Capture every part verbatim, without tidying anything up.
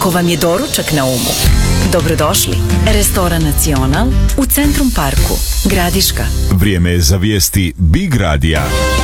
Ako vam je doručak na umu, dobrodošli. Restoran Nacional u Centrum Parku, Gradiška. Vrijeme je za vijesti Big Radija.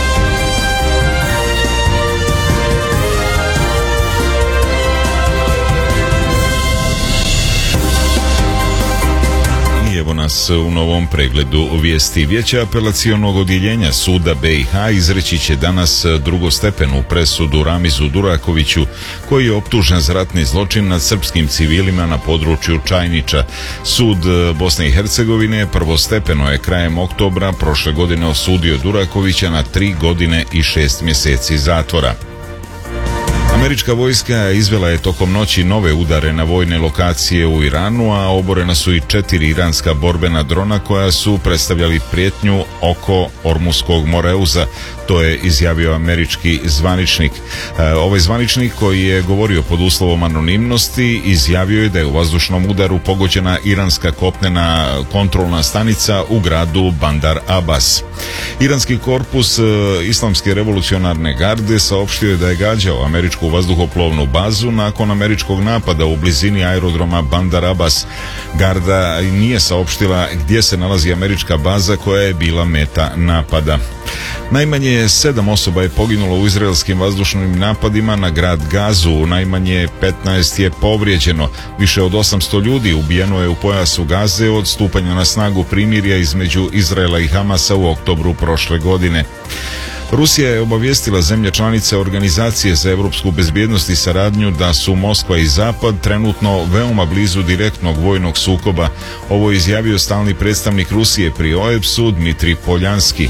Evo nas u novom pregledu vijesti. Vijeće apelacionog odjeljenja suda B i H izreći će danas drugostepenu presudu Ramizu Durakoviću, koji je optužen za ratni zločin nad srpskim civilima na području Čajniča. Sud Bosne i Hercegovine prvostepeno je krajem oktobra prošle godine osudio Durakovića na tri godine i šest mjeseci zatvora. Američka vojska izvela je tokom noći nove udare na vojne lokacije u Iranu, a oborena su i četiri iranska borbena drona koja su predstavljali prijetnju oko Ormuskog Moreuza. To je izjavio američki zvaničnik. E, ovaj zvaničnik, koji je govorio pod uslovom anonimnosti, izjavio je da je u vazdušnom udaru pogođena iranska kopnena kontrolna stanica u gradu Bandar Abbas. Iranski korpus e, Islamske revolucionarne garde saopštio je da je gađao američku vazduhoplovnu bazu nakon američkog napada u blizini aerodroma Bandar Abbas. Garda nije saopštila gdje se nalazi američka baza koja je bila meta napada. Najmanje sedam osoba je poginulo u izraelskim vazdušnim napadima na grad Gazu, najmanje petnaest je povrijeđeno. Više od osamsto ljudi ubijeno je u pojasu Gaze od stupanja na snagu primirja između Izraela i Hamasa u oktobru prošle godine. Rusija je obavijestila zemlje članice Organizacije za europsku bezbjednost i saradnju da su Moskva i Zapad trenutno veoma blizu direktnog vojnog sukoba. Ovo je izjavio stalni predstavnik Rusije pri O E B S-u Dmitrij Poljanski.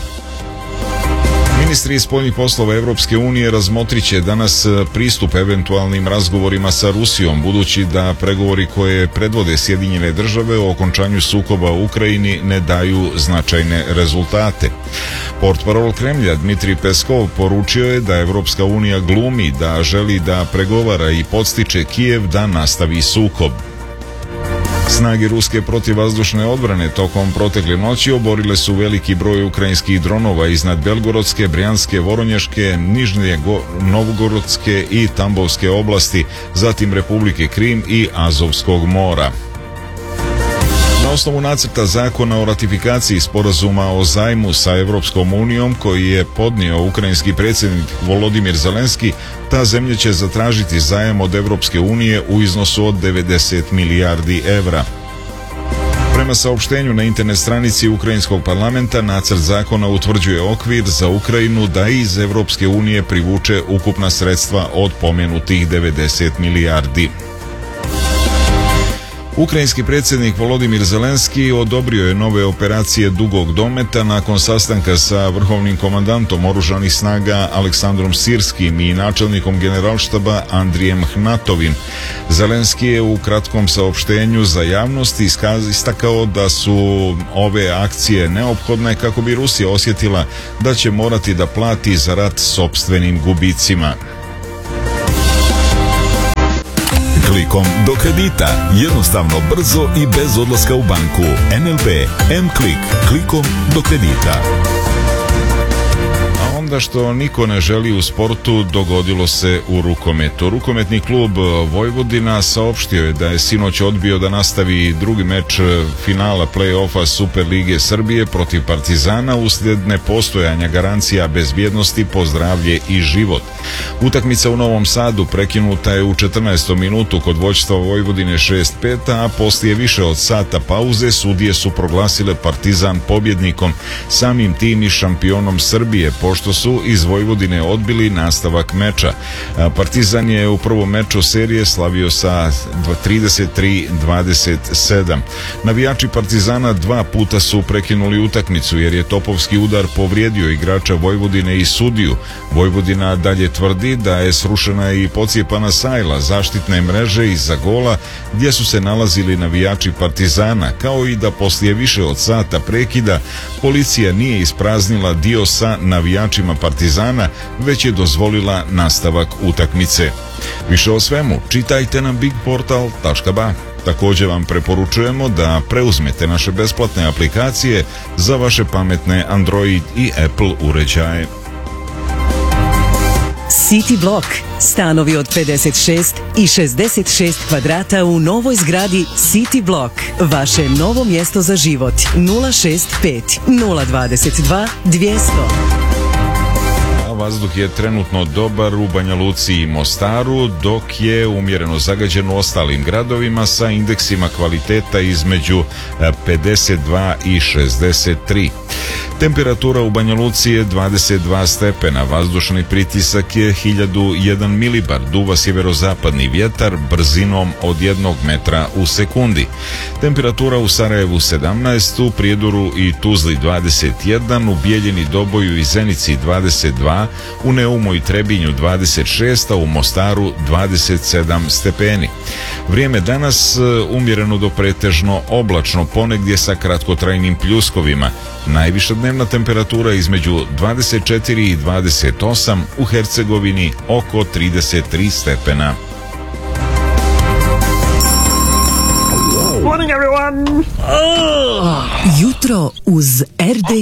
Ministri spoljnih poslova Europske unije razmotrit će danas pristup eventualnim razgovorima sa Rusijom, budući da pregovori koje predvode Sjedinjene države o okončanju sukoba u Ukrajini ne daju značajne rezultate. Portparol Kremlja Dmitrij Peskov poručio je da Europska unija glumi da želi da pregovara i podstiče Kijev da nastavi sukob. Snage ruske protivvazdušne odbrane tokom protekle noći oborile su veliki broj ukrajinskih dronova iznad Belgorodske, Brijanske, Voronješke, Nižnje Novgorodske i Tambovske oblasti, zatim Republike Krim i Azovskog mora. Na osnovu nacrta zakona o ratifikaciji sporazuma o zajmu sa Europskom unijom koji je podnio ukrajinski predsjednik Volodimir Zelenski, ta zemlja će zatražiti zajam od Europske unije u iznosu od devedeset milijardi evra. Prema saopštenju na internet stranici Ukrajinskog parlamenta, nacrt zakona utvrđuje okvir za Ukrajinu da iz Europske unije privuče ukupna sredstva od pomenutih devedeset milijardi. Ukrajinski predsjednik Volodimir Zelenski odobrio je nove operacije dugog dometa nakon sastanka sa vrhovnim komandantom oružanih snaga Aleksandrom Sirskim i načelnikom generalštaba Andrijem Hnatovim. Zelenski je u kratkom saopštenju za javnost istakao da su ove akcije neophodne kako bi Rusija osjetila da će morati da plati za rat sopstvenim gubicima. Klikom do kredita. Jednostavno, brzo i bez odlaska u banku. N L B M-Klik. Klikom do kredita. A onda što niko ne želi u sportu, dogodilo se u rukometu. Rukometni klub Vojvodina saopštio je da je sinoć odbio da nastavi drugi meč finala play-offa Super lige Srbije protiv Partizana uslijed nepostojanja garancija bezbjednosti po zdravlje i život. Utakmica u Novom Sadu prekinuta je u četrnaestom minutu kod vođstva Vojvodine šest pet, a poslije više od sata pauze sudije su proglasile Partizan pobjednikom, samim tim i šampionom Srbije, pošto su iz Vojvodine odbili nastavak meča. Partizan je u prvom meču serije slavio sa trideset tri dvadeset sedam. Navijači Partizana dva puta su prekinuli utakmicu jer je topovski udar povrijedio igrača Vojvodine i sudiju. Vojvodina dalje tvrdi da je srušena i pocijepana sajla zaštitne mreže iza gola gdje su se nalazili navijači Partizana, kao i da poslije više od sata prekida policija nije ispraznila dio sa navijačima Partizana, već je dozvolila nastavak utakmice. Više o svemu čitajte na big portal tačka ba. Također vam preporučujemo da preuzmete naše besplatne aplikacije za vaše pametne Android i Apple uređaje. City Block. Stanovi od pedeset šest i šezdeset šest kvadrata u novoj zgradi City Block. Vaše novo mjesto za život. nula šest pet nula dvadeset dva dvjesto. Vazduh je trenutno dobar u Banja Luci i Mostaru, dok je umjereno zagađen u ostalim gradovima sa indeksima kvaliteta između pedeset dva i šezdeset tri. Temperatura u Banja Luci je dvadeset dva stepena, vazdušni pritisak je hiljadu jedan milibar, duva sjeverozapadni vjetar brzinom od jednog metra u sekundi. Temperatura u Sarajevu sedamnaest, u Prijedoru i Tuzli dvadeset jedan, u Bijeljini, Doboju i Zenici dvadeset dva, u Neumu i Trebinju dvadeset šest, a u Mostaru dvadeset sedam stepeni. Vrijeme danas umjereno do pretežno oblačno, ponegdje sa kratkotrajnim pljuskovima. Najviša dnevna temperatura između dvadeset četiri i dvadeset osam, u Hercegovini oko trideset tri stepena. Morning everyone! Jutro uz R D